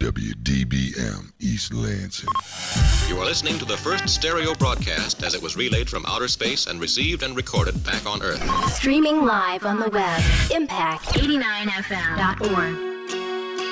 WDBM East Lansing. You are listening to the first stereo broadcast as it was relayed from outer space and received and recorded back on Earth. Streaming live on the web, impact89fm.org.